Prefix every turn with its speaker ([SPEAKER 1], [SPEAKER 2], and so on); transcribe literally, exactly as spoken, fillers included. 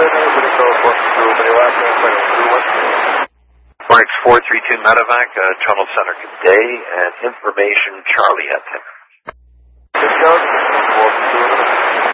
[SPEAKER 1] Marks four three two Medevac, uh, Terminal Center, good day, and information Charlie had there.